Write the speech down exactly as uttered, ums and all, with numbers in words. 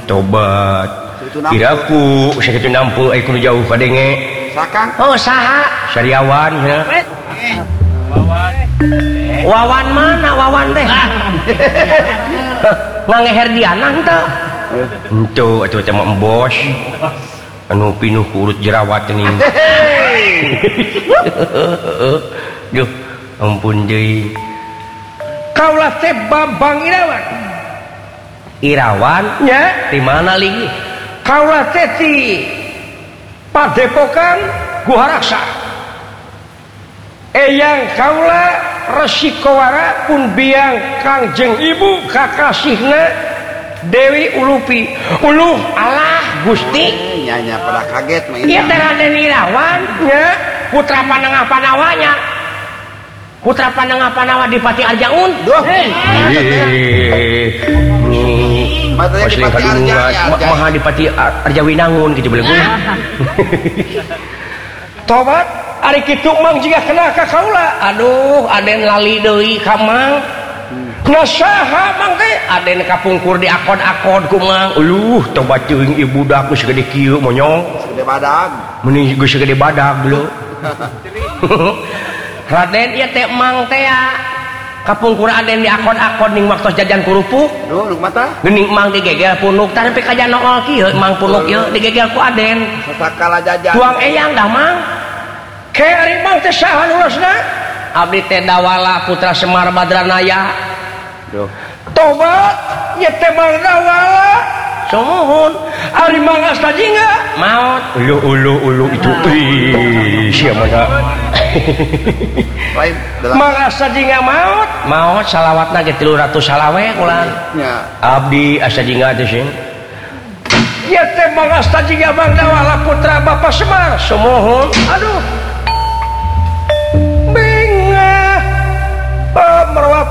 tobat kiraku sakitu nampul ai kudu jauh kadenge sakang oh saha Sariawan ya Wawan Wawan mana Wawan teh ngangeher Diana henteu henteu atuh teh mah embos anu pinuh ku urut jerawat teuing duh ampun deui kaulah teh Bambang Irawan Irawan nya di mana lagi kaulah teh ti Padepokan Guharaksa eyang kaulah Resikowara pun biang Kangjeng Ibu kakasihna Dewi Ulupi uluh alah Gusti nyanya pada kaget main ieu teh Raden Irawan nya putra Panengah Panawanya putra Panengah Panawa Dipati Arjaun duh matanya Dipati Arjaun maha Dipati Arjawinangun gitu boleh gue tobat ari kitu mang jika kena ka kaula aduh aden lali deui ka mang na saha mang teh aden kapungkur di akod-akod ku mang uluh tobat teuing ibu dak geus gede kieu monyong gede badag meni geus gede badag dulu Raden ieu teh mang teh kapungkur aden di akod-akod ning waktu jajan kurupuk duh nu mata geuning mang digegel punuk tah nepi ka janool kieu mang punuk ieu digegel ku aden sakala jajan tuang eyang dah mang ke ari mang teh saha nulusna abdi teh Dawala putra Semar Badranaya duh tobat ieu teh mang Dawala sumuhun ari mang asta jingga maot ulu ulu ulu itu ih sia mana lain mang asta jingga maot maot salawatna ge tilu ratus salawe ulang nya abdi asta jingga teh sing ieu teh mang asta jingga mang Dawala putra Bapak Semar sumuhun aduh